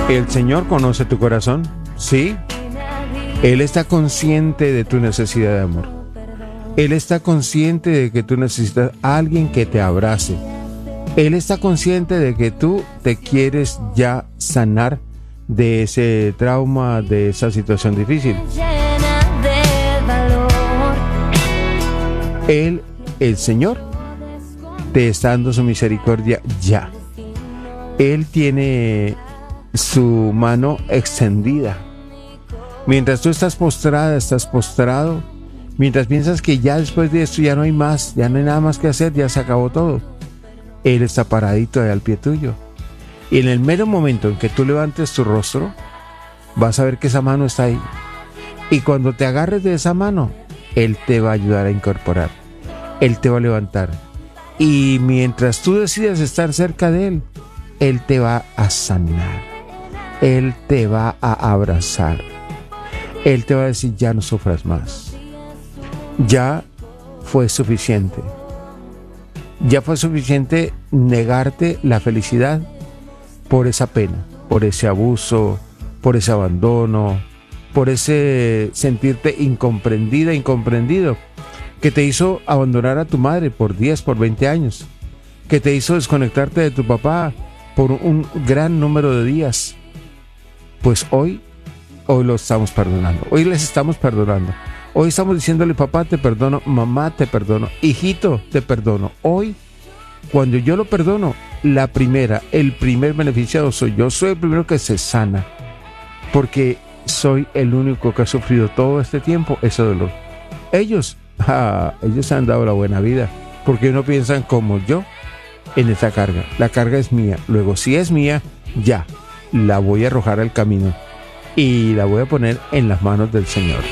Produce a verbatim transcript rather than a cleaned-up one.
El Señor conoce tu corazón, ¿sí? Él está consciente de tu necesidad de amor. Él está consciente de que tú necesitas a alguien que te abrace. Él está consciente de que tú te quieres ya sanar de ese trauma, de esa situación difícil. Él, el Señor, te está dando su misericordia ya. Él tiene su mano extendida. Mientras tú estás postrada, estás postrado, mientras piensas que ya después de esto ya no hay más, ya no hay nada más que hacer, ya se acabó todo, Él está paradito ahí al pie tuyo. Y en el mero momento en que tú levantes tu rostro, vas a ver que esa mano está ahí. Y cuando te agarres de esa mano, Él te va a ayudar a incorporar. Él te va a levantar. Y mientras tú decidas estar cerca de Él, Él te va a sanar. Él te va a abrazar. Él te va a decir, ya no sufras más. Ya fue suficiente. Ya fue suficiente negarte la felicidad por esa pena, por ese abuso, por ese abandono, por ese sentirte incomprendida, incomprendido, que te hizo abandonar a tu madre por diez, por veinte años, que te hizo desconectarte de tu papá por un gran número de días. Pues hoy, hoy lo estamos perdonando, hoy les estamos perdonando. Hoy estamos diciéndole, papá, te perdono, mamá, te perdono, hijito, te perdono. Hoy, cuando yo lo perdono, la primera, el primer beneficiado soy yo. Soy el primero que se sana, porque soy el único que ha sufrido todo este tiempo ese dolor. Ellos, ah, ellos han dado la buena vida, porque no piensan como yo en esa carga. La carga es mía. Luego, si es mía, ya, la voy a arrojar al camino y la voy a poner en las manos del Señor.